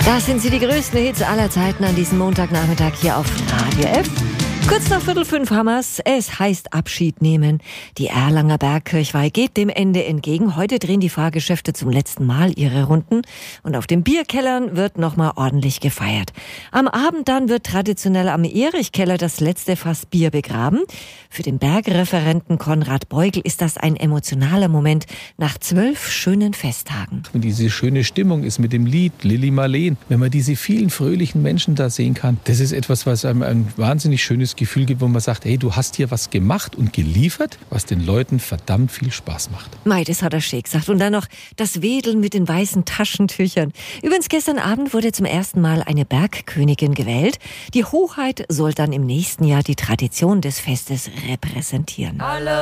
Das sind sie, die größten Hits aller Zeiten an diesem Montagnachmittag hier auf Radio F. Kurz nach 4:45 haben wir's. Es heißt Abschied nehmen. Die Erlanger Bergkirchweih geht dem Ende entgegen. Heute drehen die Fahrgeschäfte zum letzten Mal ihre Runden. Und auf den Bierkellern wird nochmal ordentlich gefeiert. Am Abend dann wird traditionell am Erichkeller das letzte Fass Bier begraben. Für den Bergreferenten Konrad Beugel ist das ein emotionaler Moment nach 12 schönen Festtagen. Und diese schöne Stimmung ist mit dem Lied Lili Marleen. Wenn man diese vielen fröhlichen Menschen da sehen kann, das ist etwas, was einem ein wahnsinnig schönes Gefühl gibt, wo man sagt, hey, du hast hier was gemacht und geliefert, was den Leuten verdammt viel Spaß macht. Mei, das hat er schön gesagt. Und dann noch das Wedeln mit den weißen Taschentüchern. Übrigens, gestern Abend wurde zum ersten Mal eine Bergkönigin gewählt. Die Hoheit soll dann im nächsten Jahr die Tradition des Festes repräsentieren.